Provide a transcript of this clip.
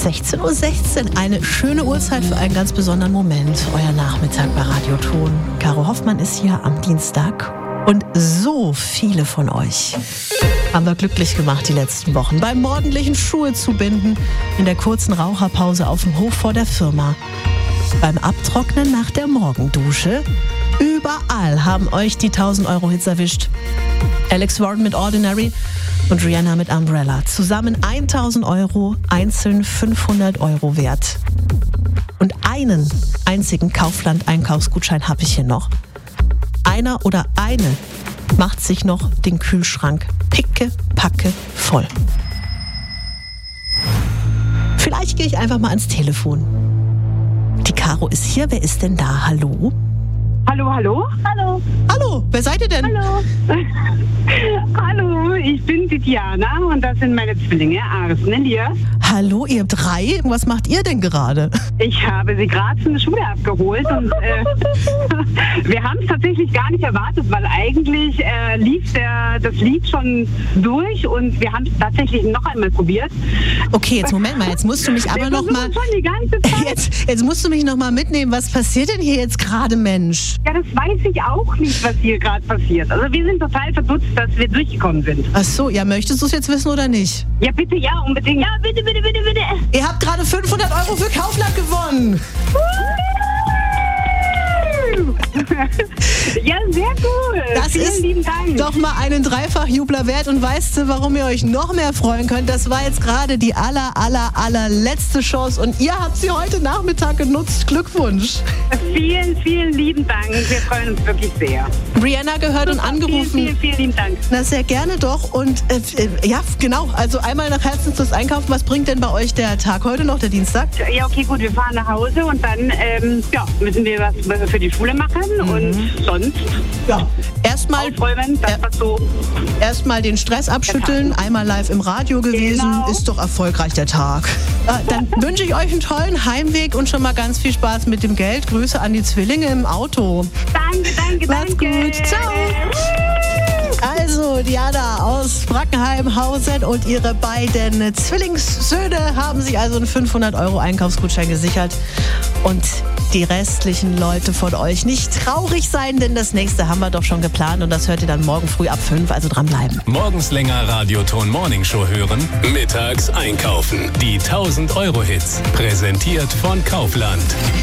16:16 Uhr, eine schöne Uhrzeit für einen ganz besonderen Moment. Euer Nachmittag bei Radioton. Caro Hoffmann ist hier am Dienstag. Und so viele von euch haben wir glücklich gemacht die letzten Wochen. Beim morgendlichen Schuhe zubinden, in der kurzen Raucherpause auf dem Hof vor der Firma, beim Abtrocknen nach der Morgendusche. Überall haben euch die 1000-Euro-Hits erwischt. Alex Warren mit Ordinary und Rihanna mit Umbrella. Zusammen 1000 Euro, einzeln 500 Euro wert. Und einen einzigen Kaufland-Einkaufsgutschein habe ich hier noch. Einer oder eine macht sich noch den Kühlschrank pickepacke voll. Vielleicht gehe ich einfach mal ans Telefon. Die Caro ist hier. Wer ist denn da? Hallo? Hallo, hallo? Hallo. Hallo, wer seid ihr denn? Hallo. Hallo, ich bin die Diana und das sind meine Zwillinge, Arsen und Elias. Hallo, ihr habt 3. Was macht ihr denn gerade? Ich habe sie gerade von der Schule abgeholt und wir haben es tatsächlich gar nicht erwartet, weil eigentlich lief das Lied schon durch und wir haben es tatsächlich noch einmal probiert. Okay, jetzt Moment mal, jetzt musst du mich aber noch mal... Jetzt musst du mich noch mal mitnehmen. Was passiert denn hier jetzt gerade, Mensch? Ja, das weiß ich auch nicht, was hier gerade passiert. Also wir sind total verdutzt, dass wir durchgekommen sind. Ach so, ja, möchtest du es jetzt wissen oder nicht? Ja, bitte, ja, unbedingt. Ja, bitte, bitte, bitte, bitte. Ihr habt gerade 500 Euro für Kaufland gewonnen. Ja, sehr cool. Das Vielen ist lieben Dank. doch mal einen Dreifachjubler wert. Und weißt du, warum ihr euch noch mehr freuen könnt? Das war jetzt gerade die allerletzte Chance. Und ihr habt sie heute Nachmittag genutzt. Glückwunsch. Vielen, vielen lieben Dank. Wir freuen uns wirklich sehr. Rihanna gehört und angerufen. Vielen lieben Dank. Na, sehr gerne doch. Und ja, genau. Also einmal nach Herzenslust einkaufen. Was bringt denn bei euch der Tag heute noch, der Dienstag? Ja, okay, gut. Wir fahren nach Hause und dann müssen wir was für die Schule machen. Und sonst erstmal aufräumen, das was so. Erstmal den Stress abschütteln, einmal live im Radio gewesen, Genau. Ist doch erfolgreich der Tag. Dann wünsche ich euch einen tollen Heimweg und schon mal ganz viel Spaß mit dem Geld. Grüße an die Zwillinge im Auto. Danke. Macht's gut. Ciao. Also, Diana aus Brackenheim-Hausen und ihre beiden Zwillingssöhne haben sich also einen 500 Euro Einkaufsgutschein gesichert. Und die restlichen Leute von euch nicht traurig sein, denn das nächste haben wir doch schon geplant und das hört ihr dann morgen früh ab 5, also dranbleiben. Morgens länger Radioton Morningshow hören, mittags einkaufen. Die 1000 Euro Hits, präsentiert von Kaufland.